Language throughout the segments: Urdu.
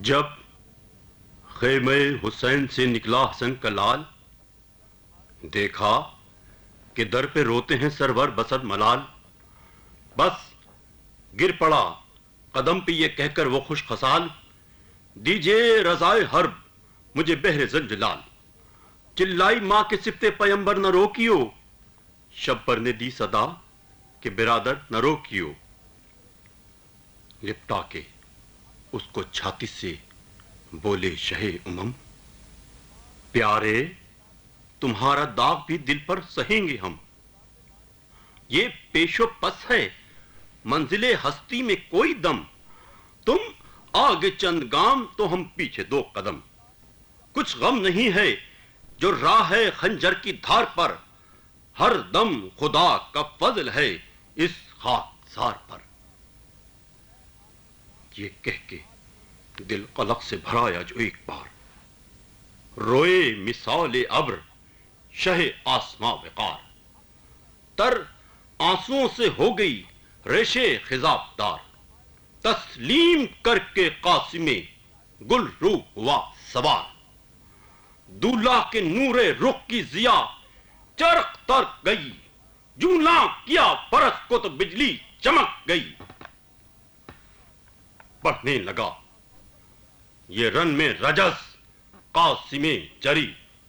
جب خیمے حسین سے نکلا حسن کا لال، دیکھا کہ در پہ روتے ہیں سرور بسد ملال، بس گر پڑا قدم پہ یہ کہہ کر وہ خوش خصال، دیجئے رضائے حرب مجھے بہر زنجلال۔ چلائی ماں کے صفت پیمبر نہ روکیو، شبر نے دی صدا کہ برادر نہ روکیو۔ لپٹا کے اس کو چھاتی سے بولے شہ امم، پیارے تمہارا داغ بھی دل پر سہیں گے ہم۔ یہ پیش و پس ہے منزل ہستی میں کوئی دم، تم آگے چند گام تو ہم پیچھے دو قدم۔ کچھ غم نہیں ہے جو راہ ہے خنجر کی دھار پر، ہر دم خدا کا فضل ہے اس خاکسار پر۔ یہ کہہ کے دل قلق سے بھرایا جو ایک بار، روئے مثال ابر شہ آسماں وقار، تر آنسوؤں سے ہو گئی ریشے خضاب دار، تسلیم کر کے قاسم گل روح ہوا سوار، دولہا کے نور رخ کی ضیا چرخ تر گئی، جولاں کیا فرس کو تو بجلی چمک گئی۔ پڑھنے لگا یہ رن میں رجس قاسم جری،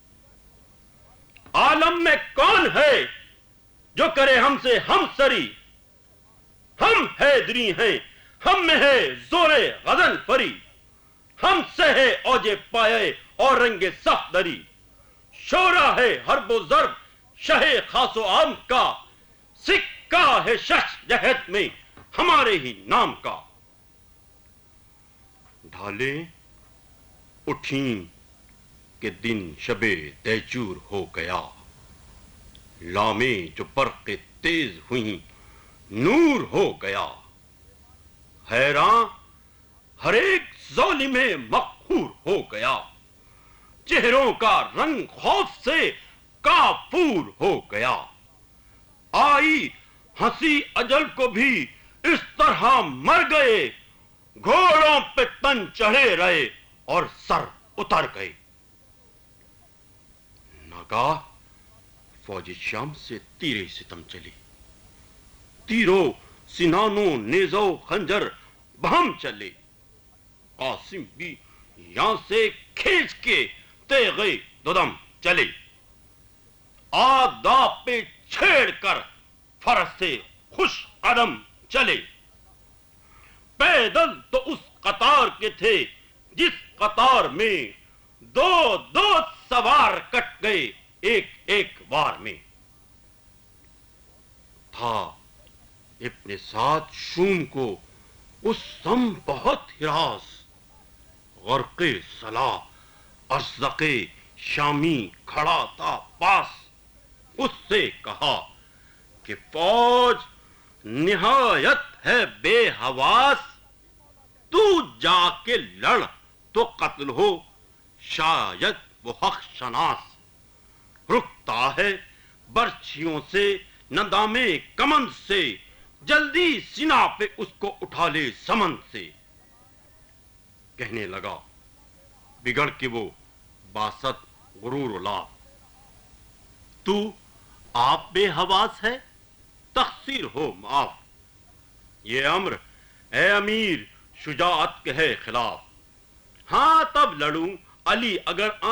عالم میں کون ہے جو کرے ہم سے ہم سری، ہم حیدری ہیں ہم میں ہے زور غزل پری، ہم سے ہے اوج پائے اور رنگ صف دری، شورا ہے حرب و ضرب شہ خاص و عام کا، سکہ ہے شش جہت میں ہمارے ہی نام کا۔ ڈھالیں اٹھیں کہ دن شب دیجور ہو گیا، لامیں جو برق تیز ہوئیں نور ہو گیا، حیراں ہر ایک ظالم مقہور ہو گیا، چہروں کا رنگ خوف سے کافور ہو گیا، آئی ہنسی اجل کو بھی اس طرح مر گئے، گھوڑوں پہ تن چڑھے رہے اور سر اتر گئے۔ ناگاہ فوج شام سے تیرے ستم چلی، تیروں سنانوں نیزوں خنجر بہم چلے، قاسم بھی یہاں سے کھینچ کے تیغے دودم چلے، آداب پہ چھیڑ کر فرس سے خوش قدم چلے، پیدل تو اس قطار کے تھے جس قطار میں دو دو سوار کٹ گئے ایک ایک وار میں۔ تھا ابن سعد شوم کو اس سم بہت ہراس، غرق صلاح ارزق شامی کھڑا تھا پاس، اس سے کہا کہ فوج نہایت ہے بے حواس، تو جا کے لڑ تو قتل ہو شاید وہ حق شناس، رکتا ہے برچھیوں سے ندامے کمن سے، جلدی سنا پہ اس کو اٹھا لے سمن سے۔ کہنے لگا بگڑ کے وہ باست غرور و لاف، تو آپ بے حواس ہے تقصیر ہو معاف، یہ امر اے امیر شجاعت کے ہے خلاف، ہاں تب لڑوں علی اگر